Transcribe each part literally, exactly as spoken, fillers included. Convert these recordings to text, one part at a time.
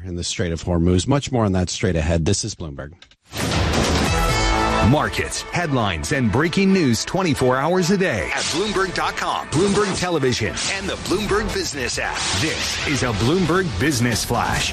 in the Strait of Hormuz. Much more on that straight ahead. This is Bloomberg. Markets, headlines, and breaking news twenty-four hours a day at Bloomberg dot com, Bloomberg Television, and the Bloomberg Business app. This is a Bloomberg Business Flash.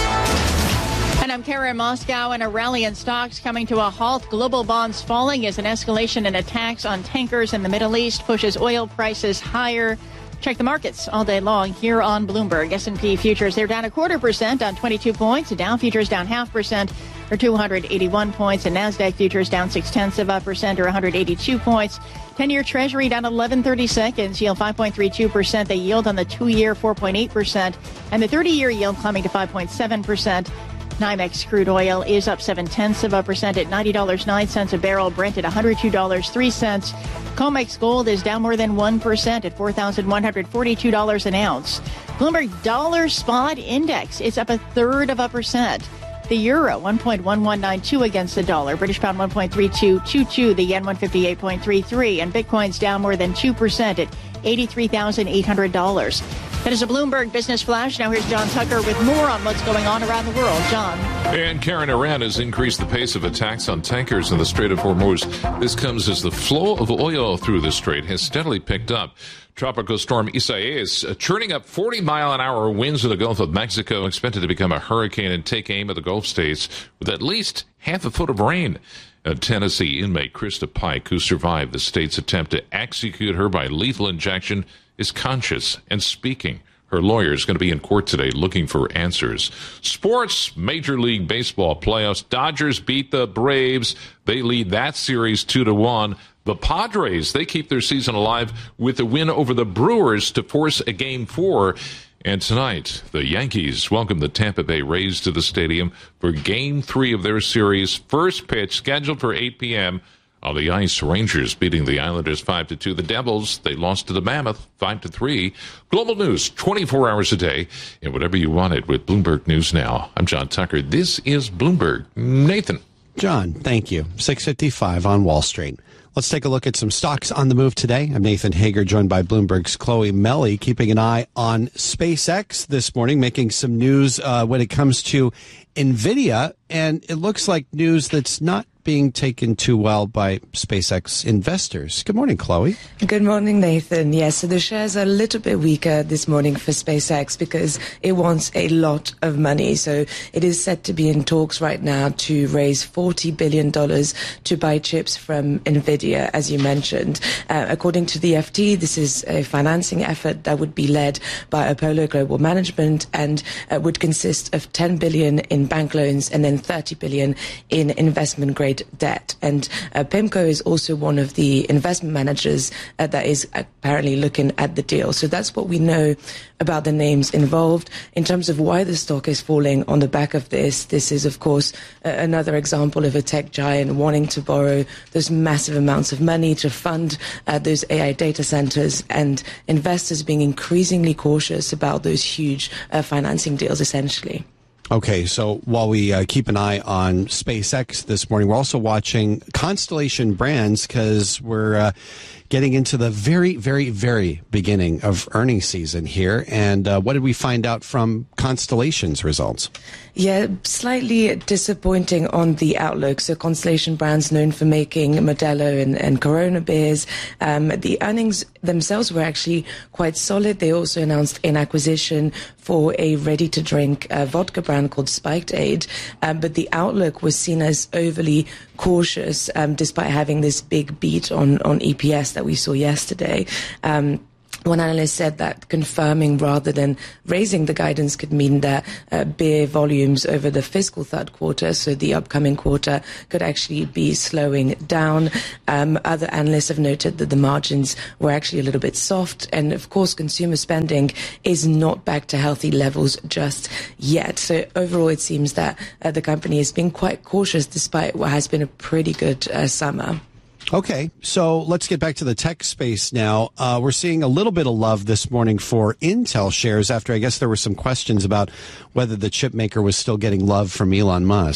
And I'm Karen Moscow, and a rally in stocks coming to a halt. Global bonds falling as an escalation in attacks on tankers in the Middle East pushes oil prices higher. Check the markets all day long here on Bloomberg. S and P futures, they're down a quarter percent on twenty-two points. Dow futures down half percent or two hundred eighty-one points. And NASDAQ futures down six tenths of a percent or one hundred eighty-two points. ten-year Treasury down eleven thirty seconds, yield five point three two percent. The yield on the two-year four point eight percent. And the thirty-year yield climbing to five point seven percent. NYMEX crude oil is up seven tenths of a percent at ninety dollars and nine cents a barrel. Brent at one hundred two dollars and three cents. COMEX gold is down more than one percent at four thousand one hundred forty-two dollars an ounce. Bloomberg Dollar Spot Index is up a third of a percent. The euro, one point one one nine two against the dollar. British pound, one point three two two two. The yen, one fifty-eight point three three. And Bitcoin's down more than two percent at eighty-three thousand eight hundred dollars. That is a Bloomberg Business Flash. Now here's John Tucker with more on what's going on around the world. John. And Karen, Iran has increased the pace of attacks on tankers in the Strait of Hormuz. This comes as the flow of oil through the strait has steadily picked up. Tropical storm Isaias uh, churning up forty mile an hour winds in the Gulf of Mexico, expected to become a hurricane and take aim at the Gulf states with at least half a foot of rain. A Tennessee inmate, Krista Pike, who survived the state's attempt to execute her by lethal injection, is conscious and speaking. Her lawyer is going to be in court today looking for answers. Sports, Major League Baseball playoffs. Dodgers beat the Braves. They lead that series two to one. The Padres, they keep their season alive with a win over the Brewers to force a game four. And tonight, the Yankees welcome the Tampa Bay Rays to the stadium for game three of their series. First pitch scheduled for eight p.m. On the ice, Rangers beating the Islanders five to two. The Devils, they lost to the Mammoth five to three. Global news, twenty-four hours a day, and whatever you wanted with Bloomberg News Now. I'm John Tucker. This is Bloomberg. Nathan. John, thank you. six fifty-five on Wall Street. Let's take a look at some stocks on the move today. I'm Nathan Hager, joined by Bloomberg's Chloe Melly, keeping an eye on SpaceX this morning, making some news uh, when it comes to NVIDIA, and it looks like news that's not being taken too well by SpaceX investors. Good morning, Chloe. Good morning, Nathan. Yes, so the shares are a little bit weaker this morning for SpaceX because it wants a lot of money. So it is set to be in talks right now to raise forty billion dollars to buy chips from NVIDIA, as you mentioned. Uh, according to the F T, this is a financing effort that would be led by Apollo Global Management and uh, would consist of ten billion dollars in bank loans and then thirty billion dollars in investment grade debt. And uh, PIMCO is also one of the investment managers uh, that is apparently looking at the deal. So that's what we know about the names involved. In terms of why the stock is falling on the back of this, this is, of course, uh, another example of a tech giant wanting to borrow those massive amounts of money to fund uh, those A I data centers, and investors being increasingly cautious about those huge uh, financing deals, essentially. Okay, so while we uh, keep an eye on SpaceX this morning, we're also watching Constellation Brands because we're uh, getting into the very, very, very beginning of earnings season here. And uh, what did we find out from Constellation's results? Yeah, slightly disappointing on the outlook. So Constellation Brands, known for making Modelo and, and Corona beers, um, the earnings themselves were actually quite solid. They also announced an acquisition for a ready-to-drink uh, vodka brand called Spiked Aid, um, but the outlook was seen as overly cautious, um, despite having this big beat on, on E P S that we saw yesterday. Um, One analyst said that confirming rather than raising the guidance could mean that uh, beer volumes over the fiscal third quarter, so the upcoming quarter, could actually be slowing down. Um, other analysts have noted that the margins were actually a little bit soft. And of course, consumer spending is not back to healthy levels just yet. So overall, it seems that uh, the company has been quite cautious despite what has been a pretty good uh, summer. Okay, so let's get back to the tech space now. Uh, we're seeing a little bit of love this morning for Intel shares after I guess there were some questions about whether the chip maker was still getting love from Elon Musk.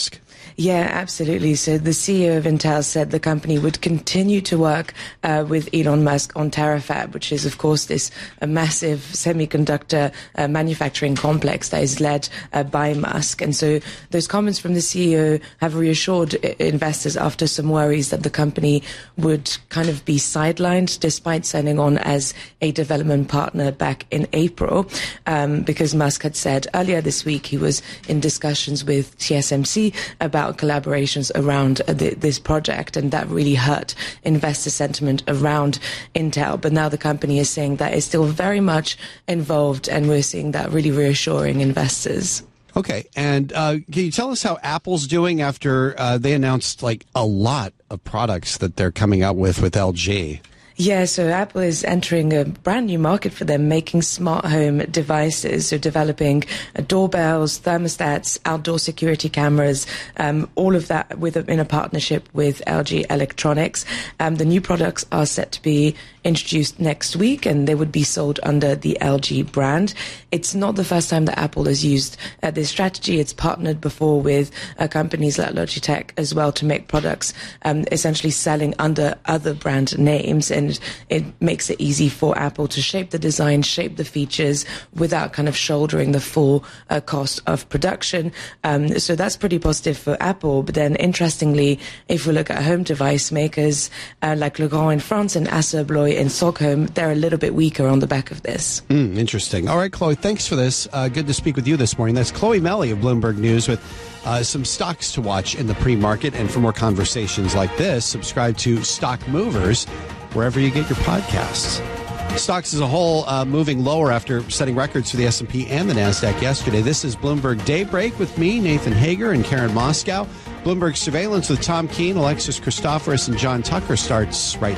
Yeah, absolutely. So the C E O of Intel said the company would continue to work uh, with Elon Musk on Terafab, which is, of course, this a massive semiconductor uh, manufacturing complex that is led uh, by Musk. And so those comments from the C E O have reassured investors after some worries that the company would kind of be sidelined despite signing on as a development partner back in April, um, because Musk had said earlier this week he was in discussions with T S M C about collaborations around uh, the, this project, and that really hurt investor sentiment around Intel. But now the company is saying that it's still very much involved, and we're seeing that really reassuring investors. Okay, and uh, can you tell us how Apple's doing after uh, they announced like a lot of products that they're coming out with with L G? Yeah, so Apple is entering a brand new market for them, making smart home devices, so developing uh, doorbells, thermostats, outdoor security cameras, um, all of that with a, in a partnership with L G Electronics. Um, the new products are set to be introduced next week, and they would be sold under the L G brand. It's not the first time that Apple has used uh, this strategy. It's partnered before with uh, companies like Logitech as well to make products um, essentially selling under other brand names, and it makes it easy for Apple to shape the design, shape the features without kind of shouldering the full uh, cost of production. Um, so that's pretty positive for Apple. But then interestingly, if we look at home device makers uh, like Legrand in France and Assa Abloy in Stockholm, they're a little bit weaker on the back of this. Mm, interesting. All right, Chloe, thanks for this. Uh, good to speak with you this morning. That's Chloe Melly of Bloomberg News with uh, some stocks to watch in the pre-market. And for more conversations like this, subscribe to Stock Movers wherever you get your podcasts. Stocks as a whole uh, moving lower after setting records for the S and P and the NASDAQ yesterday. This is Bloomberg Daybreak with me, Nathan Hager, and Karen Moscow. Bloomberg Surveillance with Tom Keene, Alexis Christoforous, and John Tucker starts right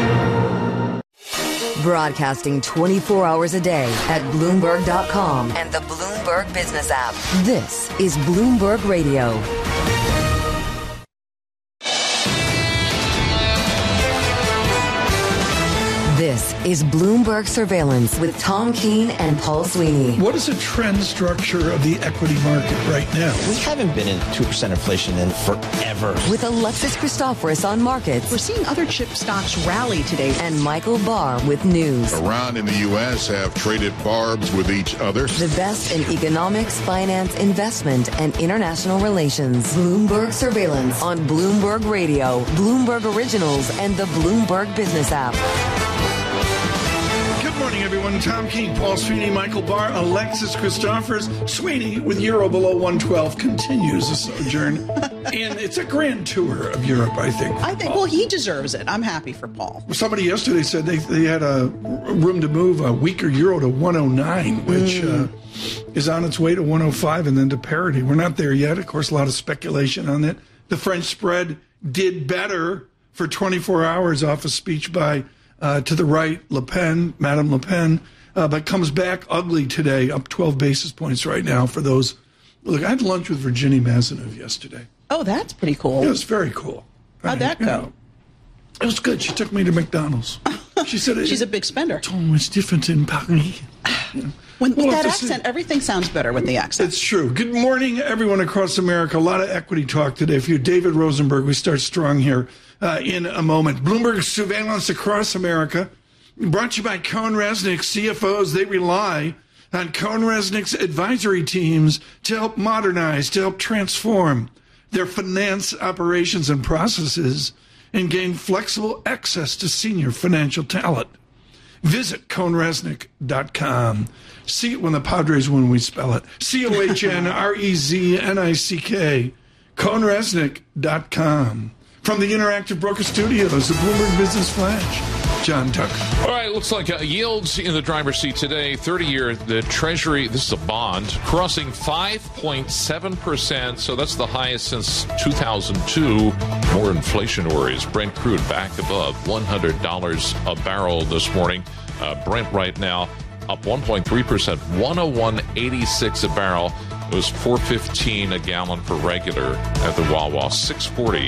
now. Broadcasting twenty-four hours a day at Bloomberg dot com and the Bloomberg Business app. This is Bloomberg Radio. This is Bloomberg Surveillance with Tom Keene and Paul Sweeney. What is the trend structure of the equity market right now? We haven't been in two percent inflation in forever. With Alexis Christoforous on markets. We're seeing other chip stocks rally today. And Michael Barr with news. Iran and the U S have traded barbs with each other. The best in economics, finance, investment, and international relations. Bloomberg Surveillance on Bloomberg Radio, Bloomberg Originals, and the Bloomberg Business app. Good morning, everyone. Tom Keene, Paul Sweeney, Michael Barr, Alexis Christoforous. Sweeney, with Euro below one twelve, continues the sojourn. And it's a grand tour of Europe, I think. I think, well, he deserves it. I'm happy for Paul. Somebody yesterday said they, they had a room to move a weaker Euro to one oh nine, which mm. uh, is on its way to one oh five and then to parity. We're not there yet. Of course, a lot of speculation on it. The French spread did better for twenty-four hours off a speech by Uh, to the right, Le Pen, Madame Le Pen, uh, but comes back ugly today, up twelve basis points right now for those. Look, I had lunch with Virginia Mazenov yesterday. Oh, that's pretty cool. It was very cool. How'd that go? Know, it was good. She took me to McDonald's. She said, she's a big spender. It's always different in Paris. When, with that accent, everything sounds better with the accent. It's true. Good morning, everyone across America. A lot of equity talk today. For you, David Rosenberg, we start strong here uh, in a moment. Bloomberg Surveillance across America, brought to you by CohnReznick. C F Os, they rely on CohnReznick's advisory teams to help modernize, to help transform their finance operations and processes and gain flexible access to senior financial talent. Visit Cohn Reznick dot com. See it when the Padres win, we spell it. C O H N R E Z N I C K. Cohn Reznick dot com. From the Interactive Broker Studios, the Bloomberg Business Flash, John Tucker. All right, looks like uh, yields in the driver's seat today. thirty-year, the Treasury, this is a bond, crossing five point seven percent. So that's the highest since two thousand two. More inflation worries. Brent crude back above one hundred dollars a barrel this morning. Uh, Brent right now up one point three percent, one oh one eighty-six a barrel. It was four fifteen a gallon for regular at the Wawa, six forty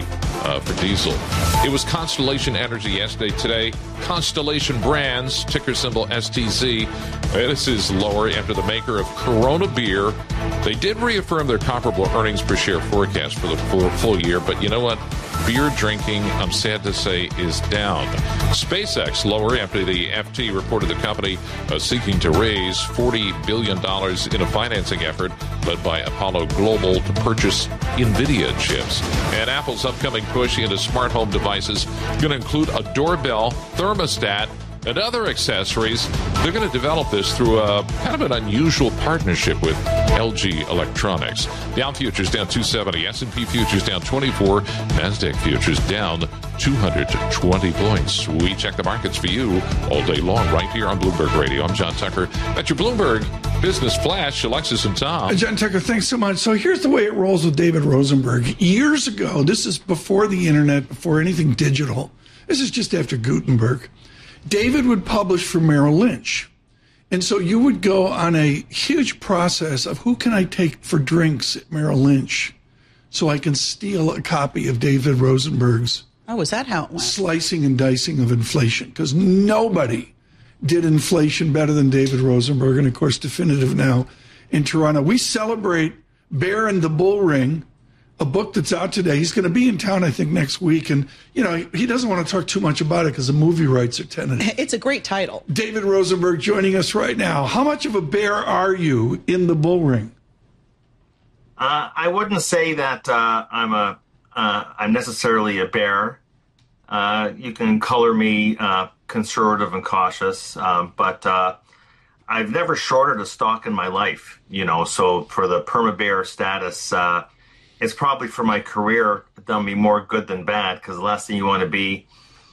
uh, for diesel. It was Constellation Energy yesterday. Today, Constellation Brands, ticker symbol S T Z. This is lower after the maker of Corona beer. They did reaffirm their comparable earnings per share forecast for the full, full year, but you know what? Beer drinking, I'm sad to say, is down. SpaceX lower after the F T reported the company uh, seeking to raise forty billion dollars in a financing effort led by Apollo Global to purchase NVIDIA chips. And Apple's upcoming push into smart home devices going to include a doorbell, thermostat, and other accessories. They're going to develop this through a kind of an unusual partnership with L G Electronics. Dow futures down two seventy, S and P futures down twenty-four, NASDAQ futures down two hundred twenty points. We check the markets for you all day long right here on Bloomberg Radio. I'm John Tucker. That's your Bloomberg Business Flash, Alexis and Tom. Uh, John Tucker, thanks so much. So here's the way it rolls with David Rosenberg. Years ago, this is before the internet, before anything digital. This is just after Gutenberg. David would publish for Merrill Lynch. And so you would go on a huge process of who can I take for drinks at Merrill Lynch so I can steal a copy of David Rosenberg's Oh, is that how it went? Slicing and Dicing of Inflation? Because nobody did inflation better than David Rosenberg. And, of course, Definitive now in Toronto. We celebrate Bear and the Bull Ring, a book that's out today. He's going to be in town, I think, next week. And, you know, he doesn't want to talk too much about it because the movie rights are tentative. It's a great title. David Rosenberg joining us right now. How much of a bear are you in the bull ring? Uh, I wouldn't say that uh, I'm a uh, I'm necessarily a bear. Uh, you can color me uh, conservative and cautious, um, but uh, I've never shorted a stock in my life. You know, so for the perma bear status, uh, it's probably for my career done me more good than bad, because the last thing you want to be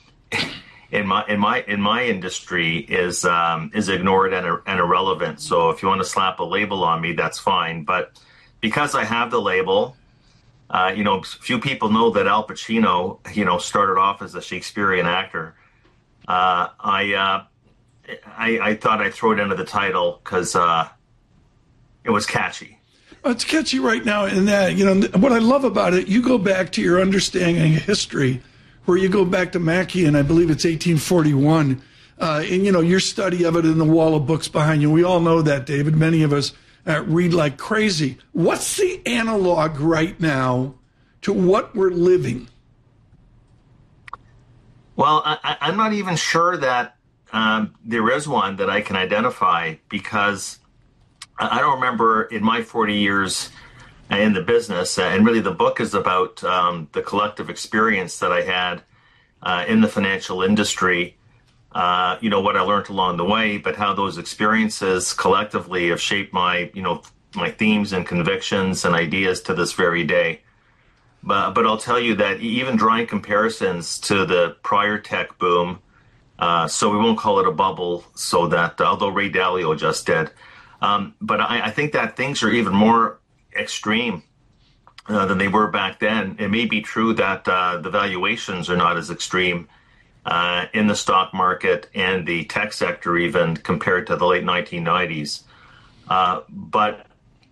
in my in my in my industry is um, is ignored and, and irrelevant. So if you want to slap a label on me, that's fine. But because I have the label, uh, you know, few people know that Al Pacino, you know, started off as a Shakespearean actor. Uh, I, uh, I I thought I'd throw it into the title because uh, it was catchy. Well, it's catchy right now in that, you know, what I love about it, you go back to your understanding of history, where you go back to Mackey, and I believe it's eighteen forty-one, uh, and, you know, your study of it in the wall of books behind you. We all know that, David. Many of us uh, read like crazy. What's the analog right now to what we're living? Well, I, I'm not even sure that um, there is one that I can identify, because I don't remember in my forty years in the business, and really the book is about um, the collective experience that I had uh, in the financial industry, uh, you know, what I learned along the way, but how those experiences collectively have shaped my, you know, my themes and convictions and ideas to this very day. But, but I'll tell you that even drawing comparisons to the prior tech boom, uh, so we won't call it a bubble, so that, although Ray Dalio just did, um, but I, I think that things are even more extreme uh, than they were back then. It may be true that uh, the valuations are not as extreme uh, in the stock market and the tech sector even compared to the late nineteen nineties. Uh, but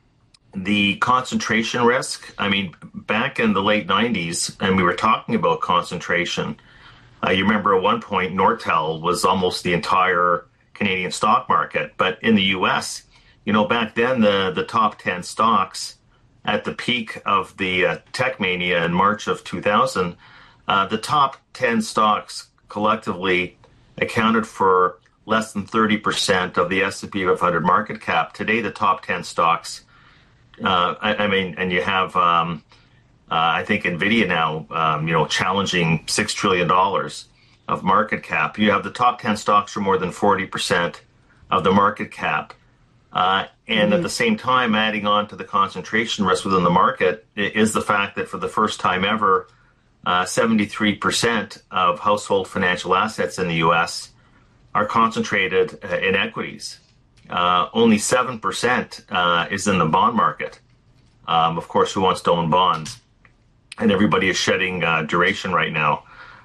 the concentration risk, I mean, back in the late nineties, and we were talking about concentration, uh, you remember at one point Nortel was almost the entire Canadian stock market. But in the U S, you know, back then, the, the top ten stocks at the peak of the uh, tech mania in March of two thousand, uh, the top ten stocks collectively accounted for less than thirty percent of the S and P five hundred market cap. Today, the top ten stocks, uh, I, I mean, and you have, um, uh, I think, NVIDIA now, um, you know, challenging six trillion dollars of market cap. You have the top ten stocks for more than forty percent of the market cap. Uh, and mm-hmm. at the same time, adding on to the concentration risk within the market is the fact that for the first time ever, uh, seventy-three percent of household financial assets in the U S are concentrated uh, in equities. Uh, only seven percent uh, is in the bond market. Um, of course, who wants to own bonds? And everybody is shedding uh, duration right now.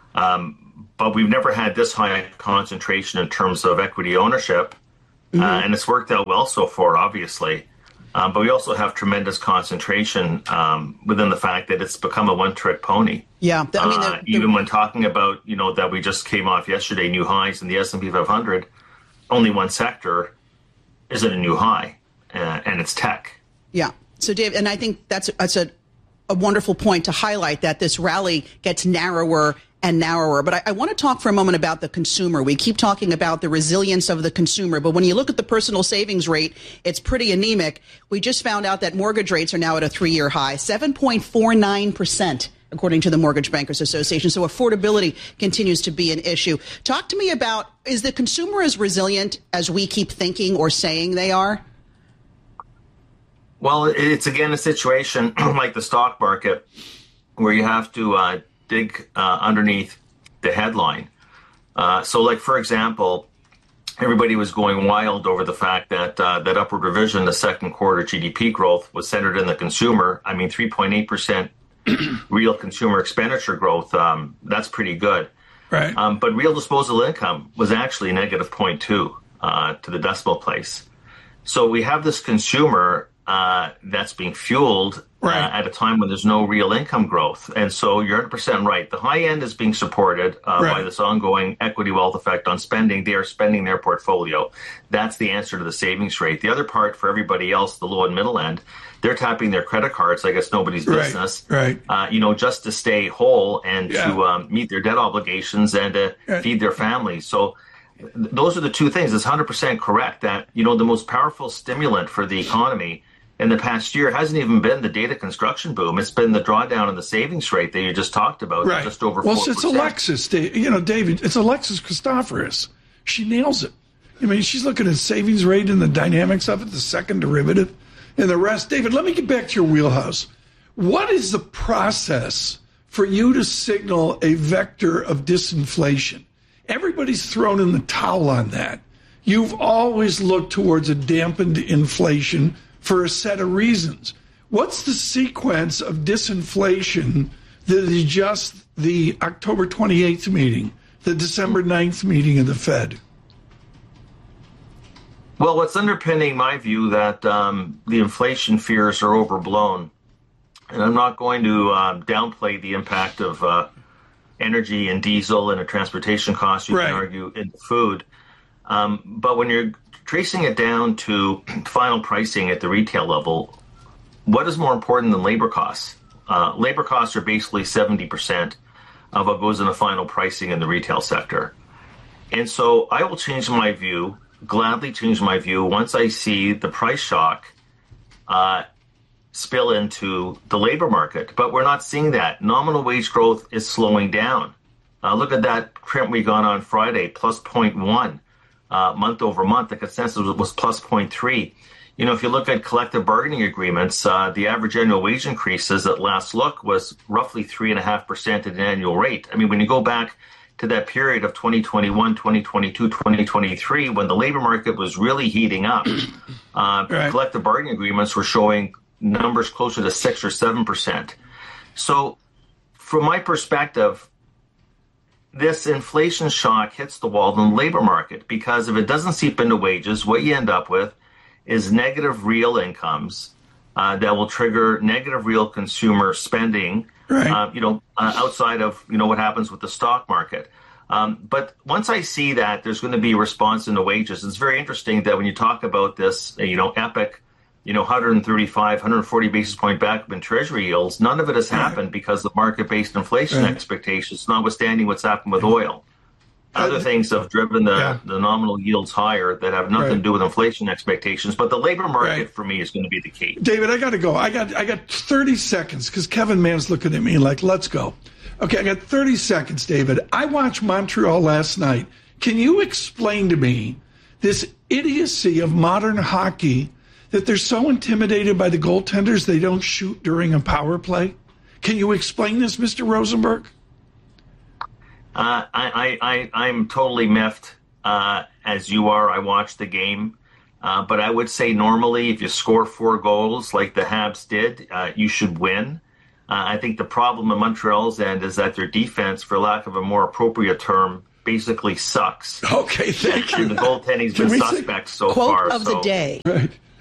Um, but we've never had this high concentration in terms of equity ownership. Mm-hmm. Uh, and it's worked out well so far, obviously. Um, but we also have tremendous concentration um, within the fact that it's become a one-trick pony. Yeah, I mean, the, uh, even the, when talking about, you know, that we just came off yesterday, new highs in the S and P five hundred, only one sector is at a new high, uh, and it's tech. Yeah. So, Dave, and I think that's that's a, a wonderful point to highlight that this rally gets narrower and narrower. But I, I want to talk for a moment about the consumer. We keep talking about the resilience of the consumer, but when you look at the personal savings rate, it's pretty anemic. We just found out that mortgage rates are now at a three-year high, seven point four nine percent, according to the Mortgage Bankers Association. So affordability continues to be an issue. Talk to me about, is the consumer as resilient as we keep thinking or saying they are? Well, it's, again, a situation like the stock market where you have to uh, dig uh, underneath the headline. Uh, so, like, for example, everybody was going wild over the fact that uh, that upward revision, the second quarter G D P growth, was centered in the consumer. I mean, three point eight percent real consumer expenditure growth, um, that's pretty good. Right. Um, but real disposable income was actually negative zero point two uh, to the decimal place. So we have this consumer uh, that's being fueled right. uh, at a time when there's no real income growth. And so you're one hundred percent right. The high end is being supported uh, right. by this ongoing equity wealth effect on spending. They are spending their portfolio. That's the answer to the savings rate. The other part for everybody else, the low and middle end, they're tapping their credit cards like it's nobody's business, right, right. Uh, you know, just to stay whole and yeah. to um, meet their debt obligations and to right. feed their families. So th- those are the two things. It's one hundred percent correct that, you know, the most powerful stimulant for the economy in the past year hasn't even been the data construction boom. It's been the drawdown in the savings rate that you just talked about, right. just over well, four percent. Well, it's Alexis, you know, David, it's Alexis Christoforous. She nails it. I mean, she's looking at savings rate and the dynamics of it, the second derivative, and the rest. David, let me get back to your wheelhouse. What is the process for you to signal a vector of disinflation? Everybody's thrown in the towel on that. You've always looked towards a dampened inflation for a set of reasons. What's the sequence of disinflation that is just the October twenty-eighth meeting, the December ninth meeting of the Fed? Well, what's underpinning my view that um, the inflation fears are overblown, and I'm not going to uh, downplay the impact of uh, energy and diesel and the transportation costs, you right. can argue, in food. Um, but when you're tracing it down to final pricing at the retail level, what is more important than labor costs? Uh, labor costs are basically seventy percent of what goes into final pricing in the retail sector. And so I will change my view, gladly change my view, once I see the price shock uh, spill into the labor market. But we're not seeing that. Nominal wage growth is slowing down. Uh, look at that print we got on Friday, plus zero point one. Uh, month over month, the consensus was, was plus zero point three. You know, if you look at collective bargaining agreements, uh, the average annual wage increases at last look was roughly three point five percent at an annual rate. I mean, when you go back to that period of twenty twenty-one, twenty twenty-two, twenty twenty-three, when the labor market was really heating up, uh, right. collective bargaining agreements were showing numbers closer to six or seven percent. So from my perspective, this inflation shock hits the wall in the labor market, because if it doesn't seep into wages, what you end up with is negative real incomes uh, that will trigger negative real consumer spending, right. uh, you know, uh, outside of, you know, what happens with the stock market. Um, but once I see that there's going to be a response in the wages, it's very interesting that when you talk about this, you know, epic, you know, one hundred thirty-five, one hundred forty basis point backup in Treasury yields, none of it has happened because of market-based inflation right. expectations, notwithstanding what's happened with oil. Other uh, things have driven the, yeah. the nominal yields higher that have nothing right. to do with inflation expectations. But the labor market, right. for me, is going to be the key. David, I got to go. I got I got thirty seconds because Kevin Mann's looking at me like, let's go. Okay, I got thirty seconds, David. I watched Montreal last night. Can you explain to me this idiocy of modern hockey, that they're so intimidated by the goaltenders they don't shoot during a power play? Can you explain this, Mister Rosenberg? Uh, I, I, I, I'm totally miffed, uh, as you are. I watched the game. Uh, but I would say normally if you score four goals like the Habs did, uh, you should win. Uh, I think the problem at Montreal's end is that their defense, for lack of a more appropriate term, basically sucks. Okay, thank you. And the goaltending's been suspect so quote far. Quote of so. the day. Right.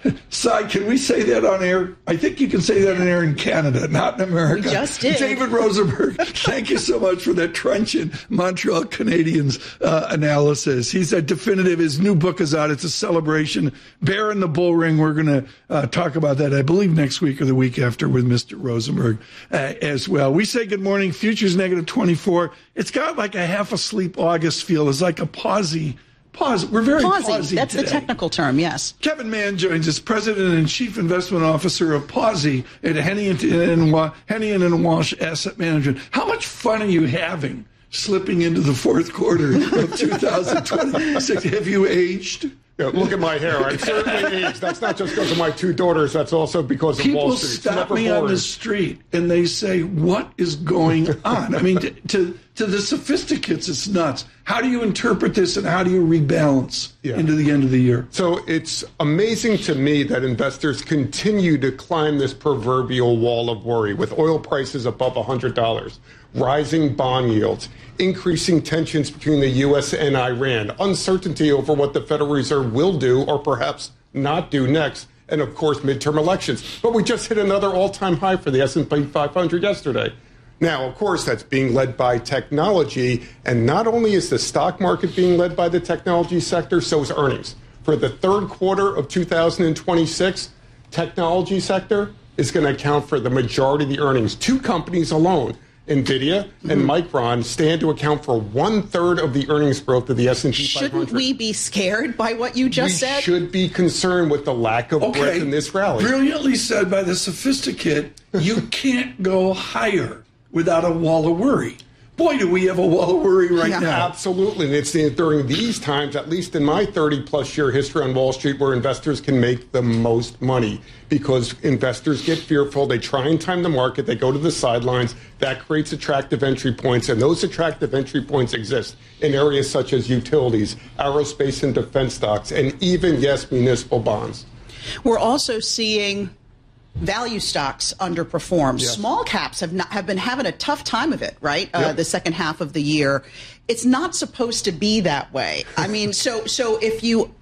Si, can we say that on air? I think you can say that on air in Canada, not in America. We just did. David Rosenberg, thank you so much for that trenchant Montreal Canadiens uh, analysis. He's a definitive. His new book is out. It's a celebration. Bear in the Bull Ring. We're going to uh, talk about that, I believe, next week or the week after with Mister Rosenberg uh, as well. We say good morning. Futures negative twenty-four. It's got like a half asleep August feel. It's like a pausey. Pause. We're very pausey. pausey That's today. the technical term, yes. Kevin Mann joins us, President and Chief Investment Officer of Pausey at Henny and, Wa- Henny and Walsh Asset Management. How much fun are you having slipping into the fourth quarter of two thousand twenty-six? Have you aged? Yeah, look at my hair. I'm certainly aged. That's not just because of my two daughters. That's also because of People Wall Street. stop me on the street and they say, what is going on? I mean, to, to to the sophisticates, it's nuts. How do you interpret this and how do you rebalance yeah. into the end of the year? So it's amazing to me that investors continue to climb this proverbial wall of worry with oil prices above one hundred dollars, rising bond yields, increasing tensions between the U S and Iran, uncertainty over what the Federal Reserve will do or perhaps not do next, and, of course, midterm elections. But we just hit another all-time high for the S and P five hundred yesterday. Now, of course, that's being led by technology, and not only is the stock market being led by the technology sector, so is earnings. For the third quarter of two thousand twenty-six, technology sector is going to account for the majority of the earnings. Two companies alone, NVIDIA and mm-hmm. Micron, stand to account for one-third of the earnings growth of the S and P five hundred. Shouldn't we be scared by what you just we said? We should be concerned with the lack of okay. breadth in this rally. Brilliantly said by the sophisticate, you can't go higher without a wall of worry. Boy, do we have a wall of worry right yeah, now. Absolutely. And it's during these times, at least in my thirty-plus year history on Wall Street, where investors can make the most money because investors get fearful. They try and time the market. They go to the sidelines. That creates attractive entry points. And those attractive entry points exist in areas such as utilities, aerospace and defense stocks, and even, yes, municipal bonds. We're also seeing value stocks underperform. Yes. Small caps have not have been having a tough time of it, right? Yep. Uh, the second half of the year. It's not supposed to be that way. I mean, so so if you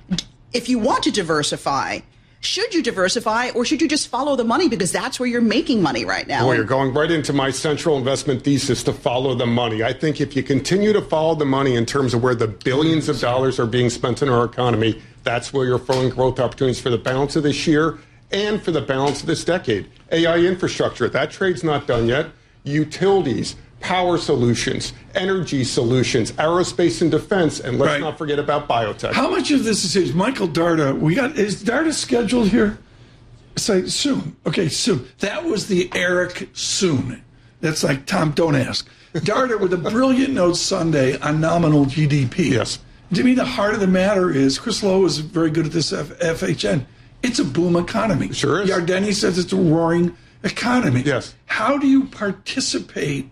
if you want to diversify, should you diversify or should you just follow the money because that's where you're making money right now? Well, you're going right into my central investment thesis to follow the money. I think if you continue to follow the money in terms of where the billions of dollars are being spent in our economy, that's where you're throwing growth opportunities for the balance of this year and for the balance of this decade. A I infrastructure, that trade's not done yet. Utilities, power solutions, energy solutions, aerospace and defense, and let's right. not forget about biotech. How much of this is Michael Darda? We got is Darda scheduled here? Say soon. Okay, soon. That was the Eric soon. That's like Tom. Don't ask. Darda with a brilliant note Sunday on nominal G D P. Yes. To me, the heart of the matter is Chris Lowe is very good at this. F H N. It's a boom economy. Sure is. Yardeni says it's a roaring economy. Yes. How do you participate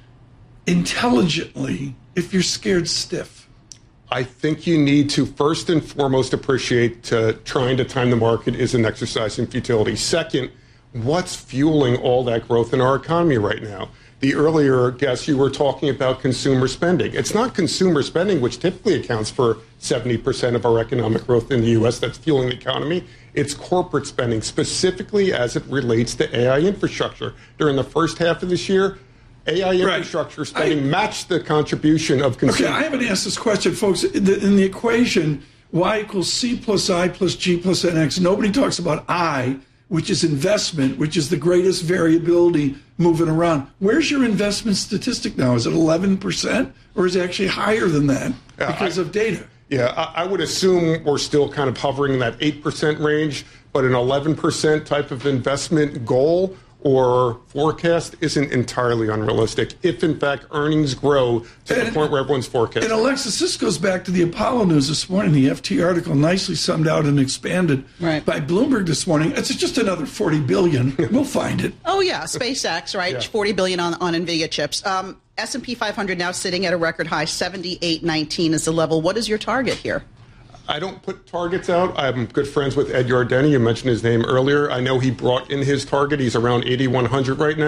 intelligently if you're scared stiff? I think you need to first and foremost appreciate uh, trying to time the market is an exercise in futility. Second, what's fueling all that growth in our economy right now? The earlier guest, you were talking about consumer spending. It's not consumer spending, which typically accounts for seventy percent of our economic growth in the U S that's fueling the economy. It's corporate spending, specifically as it relates to A I infrastructure. During the first half of this year, A I infrastructure right. spending I, matched the contribution of consumers. Okay, I haven't asked this question, folks. In the, in the equation, Y equals C plus I plus G plus N X, nobody talks about I, which is investment, which is the greatest variability moving around. Where's your investment statistic now? Is it eleven percent or is it actually higher than that because uh, I, of data? Yeah, I, I would assume we're still kind of hovering in that eight percent range, but an eleven percent type of investment goal or forecast isn't entirely unrealistic if, in fact, earnings grow to and, the point where everyone's forecasting. And, Alexis, this goes back to the Apollo news this morning. The F T article nicely summed out and expanded right. by Bloomberg this morning. It's just another forty billion dollars. We'll find it. Oh, yeah, SpaceX, right? Yeah. forty billion dollars on, on NVIDIA chips. Um, S and P five hundred now sitting at a record high, seventy-eight nineteen is the level. What is your target here? I don't put targets out. I'm good friends with Ed Yardeni. You mentioned his name earlier. I know he brought in his target. He's around eighty-one hundred right now.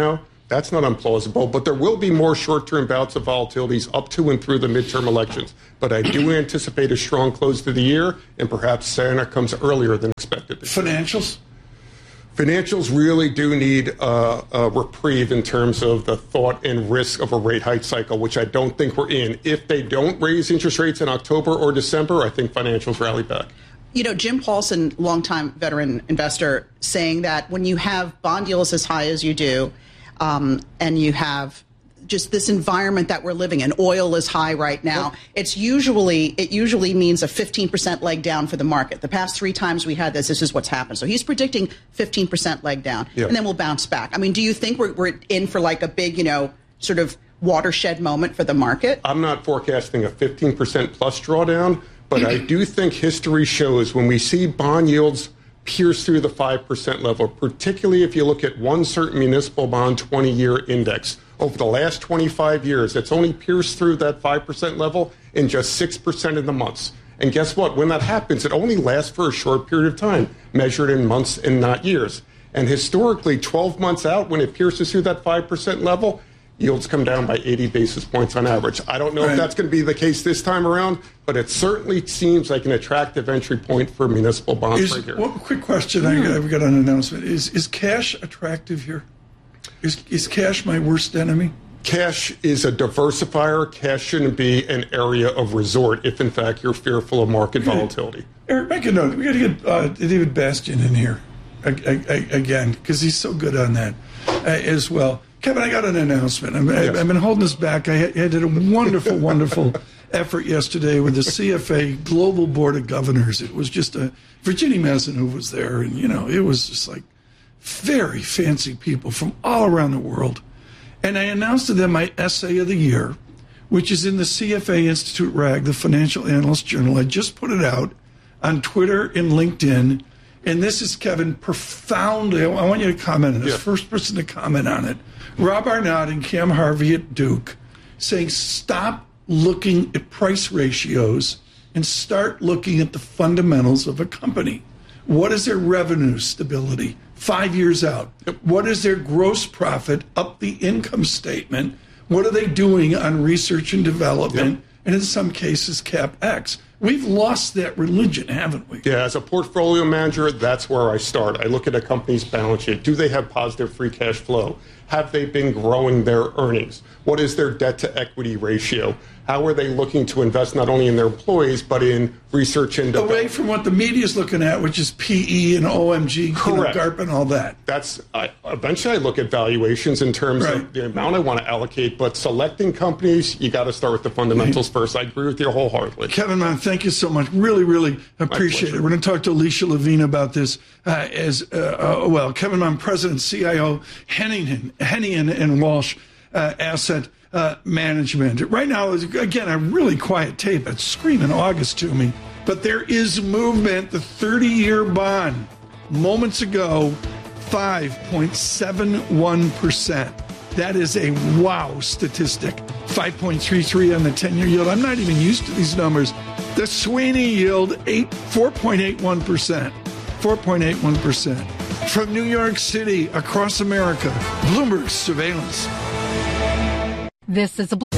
That's not implausible, but there will be more short-term bouts of volatilities up to and through the midterm elections. But I do anticipate a strong close to the year, and perhaps Santa comes earlier than expected. Financials? Financials really do need uh, a reprieve in terms of the thought and risk of a rate hike cycle, which I don't think we're in. If they don't raise interest rates in October or December, I think financials rally back. You know, Jim Paulson, longtime veteran investor, saying that when you have bond yields as high as you do, um, and you have just this environment that we're living in, oil is high right now, yep. it's usually it usually means a fifteen percent leg down for the market. The past three times we had this, this is what's happened. So he's predicting fifteen percent leg down, yep. and then we'll bounce back. I mean, do you think we're, we're in for like a big, you know, sort of watershed moment for the market? I'm not forecasting a fifteen percent plus drawdown, but I do think history shows when we see bond yields pierce through the five percent level, particularly if you look at one certain municipal bond twenty-year index. Over the last twenty-five years, it's only pierced through that five percent level in just six percent of the months. And guess what? When that happens, it only lasts for a short period of time, measured in months and not years. And historically, twelve months out, when it pierces through that five percent level, yields come down by eighty basis points on average. I don't know right. if that's going to be the case this time around, but it certainly seems like an attractive entry point for municipal bonds is, right here. One quick question. I, I've got an announcement. Is is cash attractive here? Is, is cash my worst enemy? Cash is a diversifier. Cash shouldn't be an area of resort if, in fact, you're fearful of market okay. volatility. Eric, make a note. We got to get uh, David Bastian in here again because he's so good on that uh, as well. Kevin, I got an announcement. I'm, yes. I've been holding this back. I, had, I did a wonderful, wonderful effort yesterday with the C F A Global Board of Governors. It was just a Virginia Mazenouv was there, and you know, it was just like very fancy people from all around the world. And I announced to them my essay of the year, which is in the C F A Institute Rag, the Financial Analyst Journal. I just put it out on Twitter and LinkedIn. And this is, Kevin, profoundly, I want you to comment on this. Yeah. First person to comment on it. Rob Arnott and Cam Harvey at Duke saying stop looking at price ratios and start looking at the fundamentals of a company. What is their revenue stability five years out? Yep. What is their gross profit up the income statement? What are they doing on research and development? Yep. And in some cases, CapEx. We've lost that religion, haven't we? Yeah, as a portfolio manager, that's where I start. I look at a company's balance sheet. Do they have positive free cash flow? Have they been growing their earnings? What is their debt to equity ratio? How are they looking to invest not only in their employees, but in research and development? Away from what the media is looking at, which is P E and O M G, Correct. You know, GARP and all that. That's I, eventually I look at valuations in terms right. of the amount I want to allocate, but selecting companies, you got to start with the fundamentals right. first. I agree with you wholeheartedly. Kevin Mon, thank you so much. Really, really appreciate it. We're going to talk to Alicia Levine about this uh, as, uh, uh, well, Kevin Mon, President, C I O, Hennigan, Hennigan and Walsh uh, Asset Uh, management. Right now, is again a really quiet tape. It's screaming August to me. But there is movement. The thirty-year bond, moments ago, five point seven one percent. That is a wow statistic. five point three three on the ten-year yield. I'm not even used to these numbers. The Sweeney yield, eight, four point eight one percent. four point eight one percent. From New York City, across America, Bloomberg Surveillance. This is a